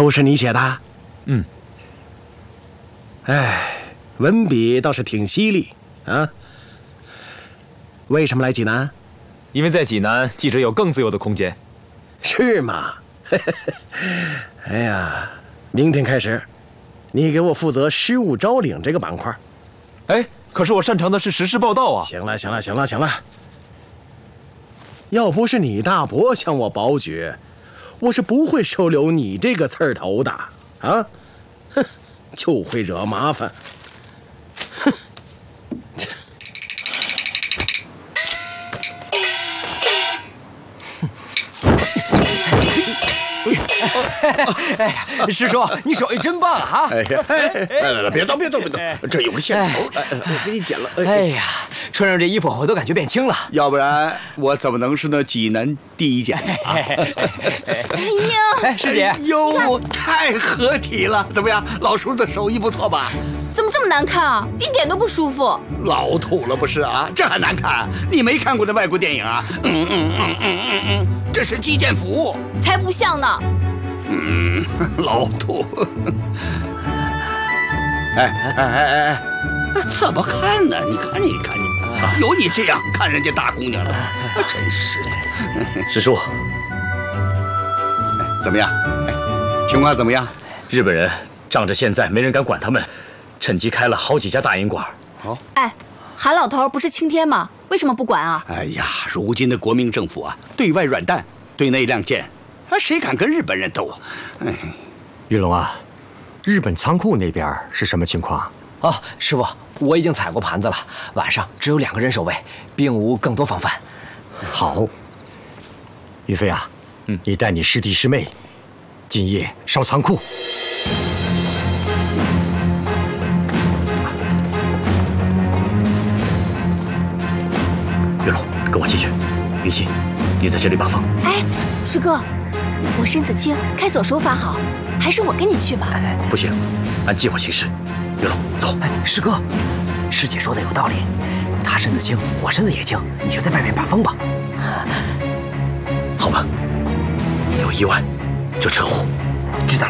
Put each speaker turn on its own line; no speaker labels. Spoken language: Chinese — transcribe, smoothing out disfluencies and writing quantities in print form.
都是你写的？
嗯。
哎，文笔倒是挺犀利啊。为什么来济南？
因为在济南，记者有更自由的空间。
是吗？哎呀，明天开始，你给我负责失物招领这个板块。
哎，可是我擅长的是时事报道啊。
行了，要不是你大伯向我保举，我是不会收留你这个刺儿头的啊！哼，就会惹麻烦。哼。
哎呀，师叔，你手艺真棒啊！
哎呀，来，别动，这有个线头，我给你剪了。
哎呀，穿上这衣服我都感觉变轻了。
要不然我怎么能是那济南第一剪啊？
哎呀，
哎，师姐，
哟，太合体了，怎么样？老叔的手艺不错吧？
怎么这么难看啊？一点都不舒服。
老土了不是啊？这还难看？你没看过那外国电影啊？这是击剑服，
才不像呢。
老土。哎，怎么看呢？你看你，有你这样看人家大姑娘的，真是的。
师叔，
怎么样？哎，情况怎么样？
日本人仗着现在没人敢管他们，趁机开了好几家大银馆。
好，
哎，韩老头不是青天吗？为什么不管啊？
哎呀，如今的国民政府啊，对外软弹，对内亮剑，谁敢跟日本人斗啊？哎，
玉龙啊，日本仓库那边是什么情况？
哦，师傅，我已经踩过盘子了，晚上只有2个人守卫，并无更多防范。
好，于飞啊，你带你师弟师妹，今夜烧仓库。
玉龙，跟我进去。云溪，你在这里把风。
哎，师哥，我身子轻，开锁手法好，还是我跟你去吧。
不行，按计划行事。玉龙，走。
哎，师哥，师姐说的有道理，他身子轻，我身子也轻，你就在外面把风吧。
好吧，有意外就撤户。
知道了。